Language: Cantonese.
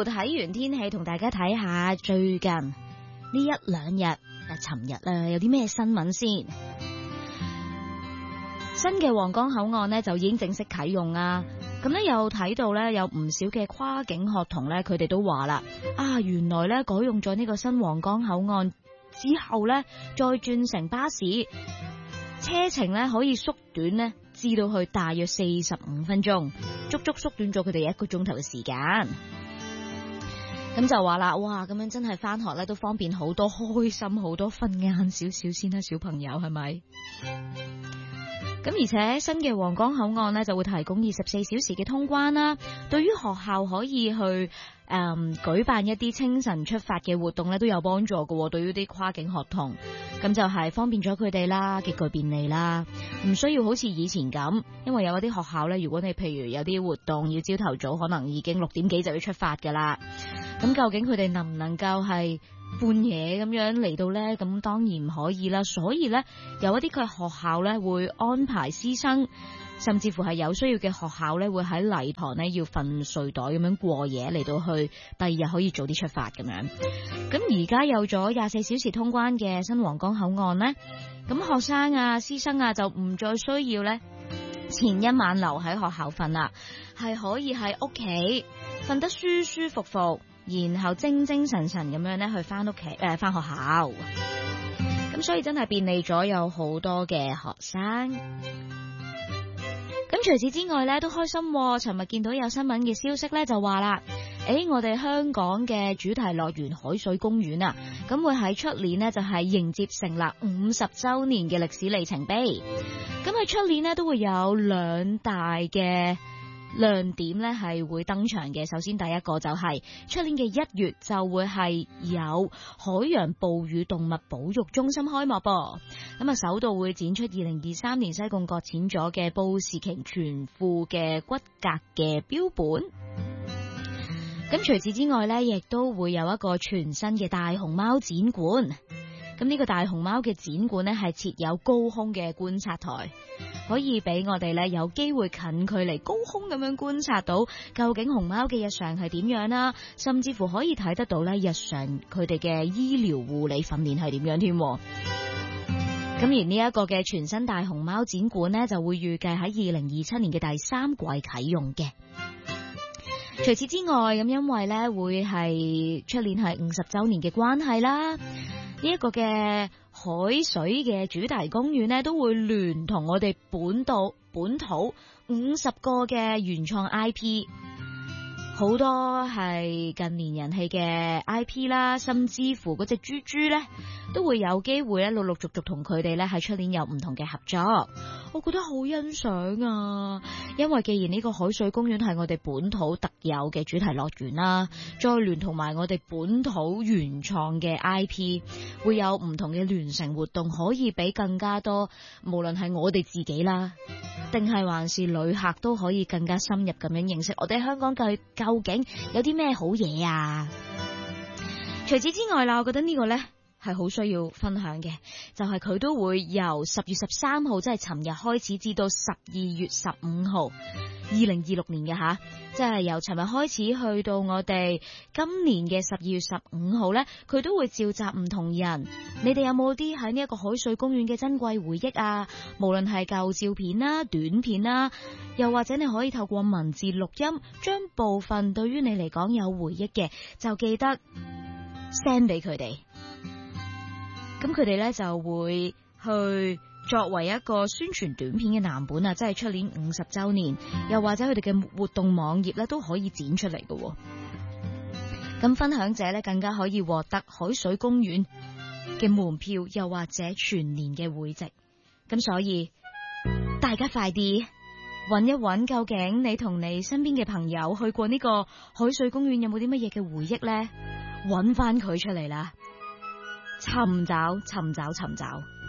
睇完天氣，同大家睇下最近呢一兩日，尋日啦，有啲咩新聞先？新嘅皇崗口岸呢就已經正式啟用啦。咁呢又睇到呢有唔少嘅跨境學童呢，佢哋都話啦，原來呢改用咗呢個新皇崗口岸之後呢，再轉乘巴士，車程呢可以縮短呢至到去大約45分鐘，足足縮短咗佢哋1個鐘頭嘅時間。咁就話啦，哇，咁樣真係返學呢都方便好多，開心好多，瞓晏少少先啦，小朋友係咪？咁而且新嘅皇崗口岸呢就會提供24小時嘅通關啦，對於學校可以去舉辦一啲清晨出發嘅活動呢都有幫助嘅。對於啲跨境學童，咁就係方便咗佢哋啦，極具便利啦，唔需要好似以前咁，因為有一啲學校呢，如果你譬如有啲活動要朝頭早，可能已經6點幾就要出發噶啦。咁究竟佢哋能唔能夠係半夜咁樣嚟到呢？咁當然唔可以啦。所以呢，有一啲嘅學校呢會安排師生，甚至乎係有需要嘅學校呢會喺禮堂呢要瞓睡袋咁樣過夜，嚟到去第二日可以早啲出發咁樣。咁而家有咗24小時通關嘅新皇崗口岸呢，咁學生啊、師生啊就唔再需要呢前一晚留喺學校瞓啦，係可以喺屋企瞓得舒舒服服，然後精精神神咁樣咧去翻學校，咁所以真係便利咗有好多嘅學生。咁除此之外咧都開心，尋日見到有新聞嘅消息咧就話啦，我哋香港嘅主題樂園海水公園啊，咁會喺出年呢就係迎接成立50週年嘅歷史里程碑。咁喺出年呢都會有2大嘅亮點咧係會登場嘅。首先第一個就係出年嘅1月就會係有海洋哺乳動物保育中心開幕噃。咁啊首度會展出2023年西貢擱淺咗嘅布氏鯨全副嘅骨骼嘅標本。咁除此之外呢，亦都會有一個全新嘅大熊貓展館。咁呢個大熊貓嘅展館呢，係設有高空嘅觀察台，可以俾我哋呢有機會近距離高空咁樣觀察到究竟熊貓嘅日常係點樣啦，甚至乎可以睇得到呢日常佢哋嘅醫療護理訓練係點樣添。咁而呢一個嘅全新大熊貓展館呢，就會預計喺2027年嘅第3季啟用嘅。除此之外，咁因為呢會係出年係50週年嘅關係啦，呢一個嘅海水嘅主題公園呢，都會聯同我哋本土50個嘅原創 IP， 好多係近年人氣嘅 IP 啦，甚至乎嗰隻豬豬呢，都會有機會咧陸陸續續同佢哋咧喺出年有唔同嘅合作。我覺得好欣賞啊，因為既然呢個海水公園係我哋本土特有嘅主題樂園啦，再聯同埋我哋本土原創嘅 IP， 會有唔同嘅聯乘活動，可以俾更加多，無論係我哋自己啦，定係還是旅客都可以更加深入咁樣認識我哋香港究竟有啲咩好嘢啊。除此之外啦，我覺得呢個呢係好需要分享嘅，就係佢都會由10月13號，即係尋日開始，至到12月15號，2026年嘅吓，即係由尋日開始去到我哋今年嘅12月15號呢，佢都會召集唔同人。你哋有冇啲喺呢一個海水公園嘅珍貴回憶啊？無論係舊照片啦、短片啦，又或者你可以透過文字錄音，將部分對於你嚟講有回憶嘅，就記得 send 俾佢哋。咁佢哋咧就會去作為一個宣傳短片嘅藍本啊，即係出年50週年，又或者佢哋嘅活動網頁咧都可以剪出嚟嘅。咁分享者咧更加可以獲得海水公園嘅門票，又或者全年嘅會籍。咁所以大家快啲揾一揾，究竟你同你身邊嘅朋友去過呢個海水公園有冇啲乜嘢嘅回憶呢？揾翻佢出嚟啦！尋找。